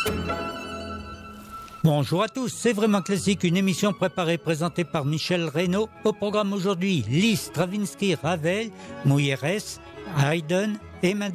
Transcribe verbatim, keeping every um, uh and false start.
Bonjour à tous, c'est Vraiment Classique, une émission préparée et présentée par Michel Reynaud. Au programme aujourd'hui, Liszt, Stravinsky, Ravel, Mouilleres, Haydn et Mendelssohn.